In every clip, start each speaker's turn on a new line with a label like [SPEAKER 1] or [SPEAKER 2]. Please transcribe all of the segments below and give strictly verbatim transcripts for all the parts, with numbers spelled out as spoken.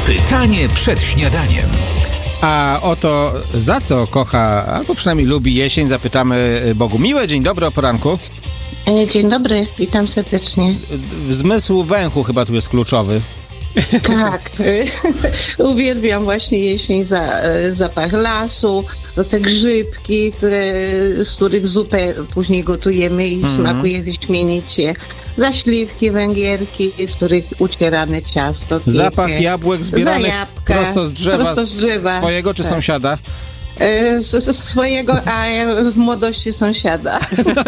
[SPEAKER 1] Pytanie przed śniadaniem.
[SPEAKER 2] A o to, za co kocha, albo przynajmniej lubi jesień, zapytamy Bogumiłę. Dzień dobry, o poranku.
[SPEAKER 3] Dzień dobry, witam serdecznie.
[SPEAKER 2] Zmysł węchu chyba tu jest kluczowy.
[SPEAKER 3] Tak, uwielbiam właśnie jesień, za, zapach lasu, te grzybki, które, z których zupę później gotujemy i mm. smakuje wyśmienicie. Zaśliwki węgierki, z których ucierane ciasto. Piekę.
[SPEAKER 2] Zapach jabłek zbieranych prosto z drzewa, prosto z drzewa. Swojego czy tak. sąsiada?
[SPEAKER 3] Z, z swojego, a w młodości sąsiada.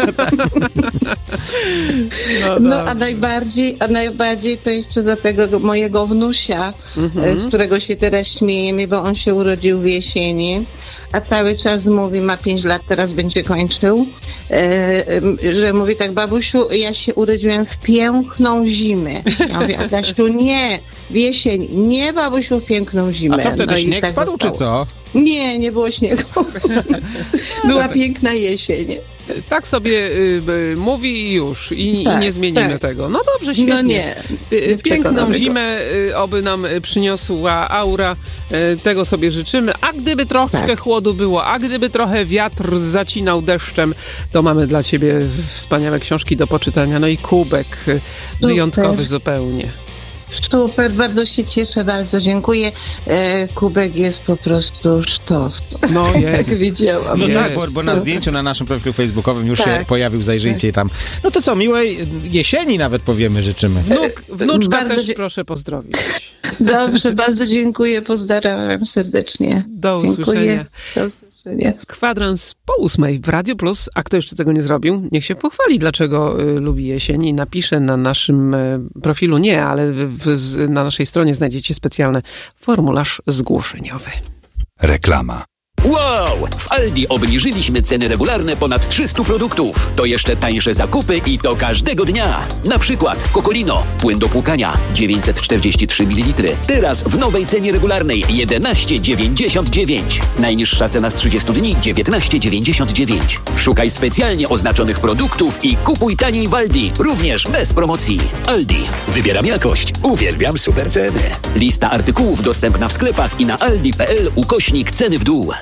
[SPEAKER 3] No, no a najbardziej, a najbardziej to jeszcze za tego mojego wnusia, mm-hmm. z którego się teraz śmiejemy, bo on się urodził w jesieni, a cały czas mówi, ma pięć lat, teraz będzie kończył, że mówi tak: babusiu, ja się urodziłem w piękną zimę. Ja mówię: Adasiu, nie, w jesień, nie babusiu, w piękną zimę.
[SPEAKER 2] A co wtedy, no śnieg tak spadł, zostało. Czy co?
[SPEAKER 3] Nie, nie było śniegu. Była piękna jesień.
[SPEAKER 4] Tak sobie y, y, mówi i już. I, tak, i nie zmienimy tak. tego. No dobrze, świetnie.
[SPEAKER 3] No nie.
[SPEAKER 4] Y, piękną zimę y, oby nam przyniosła aura. Y, tego sobie życzymy. A gdyby troszkę tak. chłodu było, a gdyby trochę wiatr zacinał deszczem, to mamy dla ciebie wspaniałe książki do poczytania. No i kubek y, wyjątkowy zupełnie.
[SPEAKER 3] Super, bardzo się cieszę, bardzo dziękuję. E, kubek jest po prostu sztos.
[SPEAKER 4] No jest.
[SPEAKER 3] Jak widziałam.
[SPEAKER 2] No jest. tak, bo, bo na zdjęciu na naszym profilu facebookowym już tak. się pojawił, zajrzyjcie tak. tam. No to co, miłej jesieni nawet powiemy, życzymy.
[SPEAKER 4] Wnuk, wnuczka bardzo też dzie- proszę pozdrowić.
[SPEAKER 3] Dobrze, bardzo dziękuję, pozdrawiam serdecznie.
[SPEAKER 4] Do usłyszenia.
[SPEAKER 3] Do usłyszenia.
[SPEAKER 4] Kwadrans po ósmej w Radio Plus. A kto jeszcze tego nie zrobił, niech się pochwali, dlaczego y, lubi jesień i napisze na naszym y, profilu, nie, ale w, w, na naszej stronie znajdziecie specjalny formularz zgłoszeniowy.
[SPEAKER 1] Reklama.
[SPEAKER 5] Wow! W Aldi obniżyliśmy ceny regularne ponad trzystu produktów. To jeszcze tańsze zakupy i to każdego dnia. Na przykład Kokolino, płyn do płukania, dziewięćset czterdzieści trzy mililitry. Teraz w nowej cenie regularnej jedenaście dziewięćdziesiąt dziewięć. Najniższa cena z trzydziestu dni dziewiętnaście dziewięćdziesiąt dziewięć. Szukaj specjalnie oznaczonych produktów i kupuj taniej w Aldi, również bez promocji. Aldi. Wybieram jakość. Uwielbiam super ceny. Lista artykułów dostępna w sklepach i na aldi kropka p l ukośnik ceny w dół.